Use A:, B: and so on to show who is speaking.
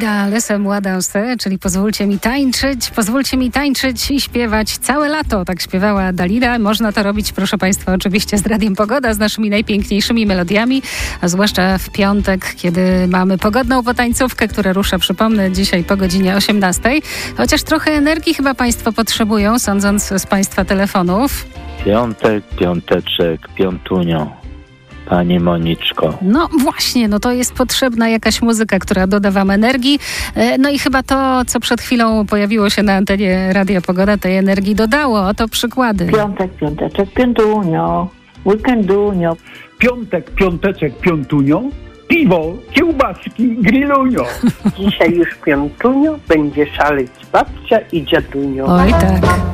A: Dalida, Laissez moi danser, czyli pozwólcie mi tańczyć i śpiewać całe lato. Tak śpiewała Dalida. Można to robić, proszę Państwa, oczywiście z Radiem Pogoda, z naszymi najpiękniejszymi melodiami, a zwłaszcza w piątek, kiedy mamy pogodną potańcówkę, która rusza, przypomnę, dzisiaj po godzinie 18. Chociaż trochę energii chyba Państwo potrzebują, sądząc z Państwa telefonów.
B: Piąteczek, piątunio. Pani Moniczko.
A: No właśnie, to jest potrzebna jakaś muzyka, która doda Wam energii. No i chyba to, co przed chwilą pojawiło się na antenie Radia Pogoda, tej energii dodało. Oto przykłady.
C: Piąteczek, piątunio, weekendunio.
D: Piąteczek, piątunio, piwo, kiełbaski, grillunio.
C: Dzisiaj już piątunio, będzie szaleć babcia i dziadunio.
A: Oj tak.